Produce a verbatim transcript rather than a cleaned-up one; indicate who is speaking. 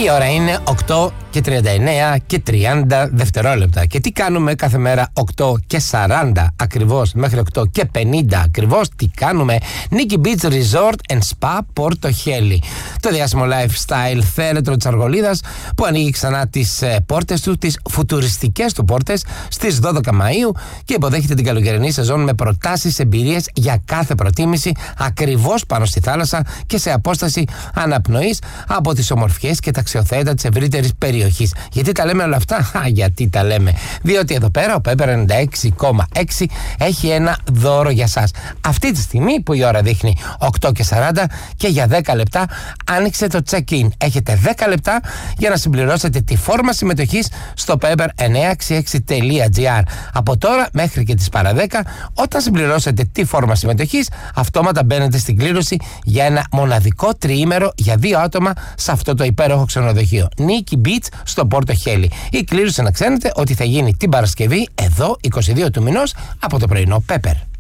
Speaker 1: Η ώρα είναι οκτώ και τριάντα εννέα και τριάντα δευτερόλεπτα. Και τι κάνουμε κάθε μέρα οκτώ και σαράντα ακριβώς μέχρι οκτώ και πενήντα ακριβώς? Τι κάνουμε? Nikki Beach Resort and Spa Πορτοχέλη. Το διάσημο lifestyle θέρετρο της Αργολίδας που ανοίγει ξανά τις ε, πόρτες του, τις φουτουριστικές του πόρτες στις δώδεκα Μαΐου και υποδέχεται την καλοκαιρινή σεζόν με προτάσεις, εμπειρίες για κάθε προτίμηση ακριβώς πάνω στη θάλασσα και σε απόσταση αναπνοής από τις ομορφιές και τα αξιοθέατα της ευρύτερης περιοχής. Γιατί τα λέμε όλα αυτά? Α, γιατί τα λέμε? Διότι εδώ πέρα ο Pepper ενενήντα έξι κόμμα έξι έχει ένα δώρο για σας. Αυτή τη στιγμή που η ώρα δείχνει οκτώ και σαράντα και για δέκα λεπτά άνοιξε το check-in. Έχετε δέκα λεπτά για να συμπληρώσετε τη φόρμα συμμετοχής στο pepper εννιακόσια εξήντα έξι τελεία τζι άρ. Από τώρα μέχρι και τις παρά δέκα, όταν συμπληρώσετε τη φόρμα συμμετοχής, αυτόματα μπαίνετε στην κλήρωση για ένα μοναδικό τριήμερο για δύο άτομα σε αυτό το υπέροχο ξενοδοχείο Nikki Beach στο Πορτοχέλη. Η κλήρωση, να ξέρετε, ότι θα γίνει την Παρασκευή εδώ είκοσι δύο του μηνός από το πρωινό Pepper.